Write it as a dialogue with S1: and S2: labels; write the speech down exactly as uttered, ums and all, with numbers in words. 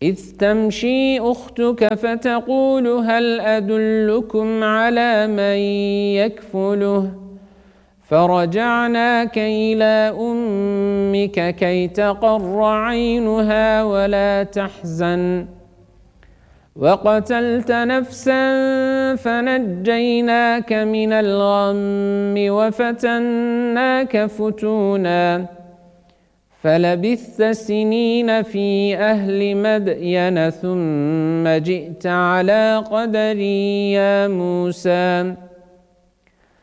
S1: إذ تمشي أختك فتقول هل أدلكم على من يكفله فرجعناك إلى أمك كي تقر عينها ولا تحزن وقتلت نفسا فنجيناك من الغم وفتناك فتونا فلبثت سنين في أهل مدين ثم جئت على قدري يا موسى